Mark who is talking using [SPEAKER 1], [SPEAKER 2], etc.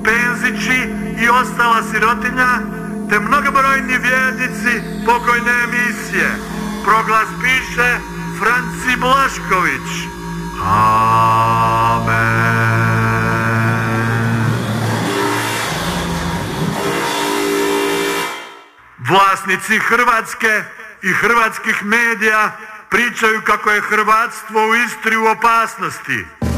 [SPEAKER 1] penzići i ostala sirotinja, te mnogobrojni vjernici pokojne emisije. Proglas piše Franci Blašković. Amen. Vlasnici Hrvatske i hrvatskih medija pričaju kako je hrvatstvo u Istri u opasnosti.